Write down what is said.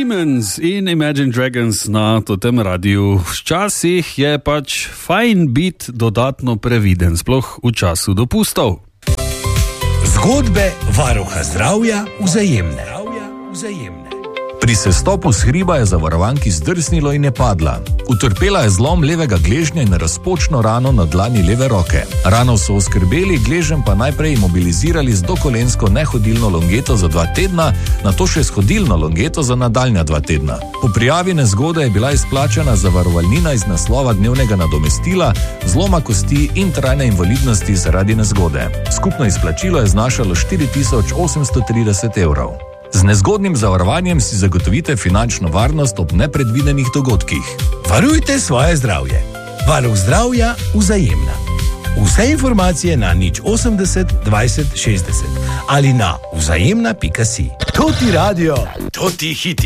Demons in Imagine Dragons na tem radiju. Včasih je pač fajn biti dodatno previden, sploh v času dopustov. Zgodbe varuha zdravja Vzajemne. Pri sestopu s hriba je zavarovanki zdrsnilo in je padla. Utrpela je zlom levega gležnja in razpočno rano na dlani leve roke. Rano so oskrbeli, gležen pa najprej imobilizirali z dokolensko nehodilno longeto za 2 tedna, nato še s hodilno longeto za nadaljnja 2 tedna. Po prijavi nezgode je bila izplačana zavarovalnina iz naslova dnevnega nadomestila, zloma kosti in trajne invalidnosti zaradi nezgode. Skupno izplačilo je znašalo 4.830 evrov. Z nezgodnim zavarovanjem si zagotovite finančno varnost ob nepredvidenih dogodkih. Varujte svoje zdravje. Varuh zdravja Vzajemna. Vse informacije na 080 20 60 ali na vzajemna.si. To ti radio, to ti hiti.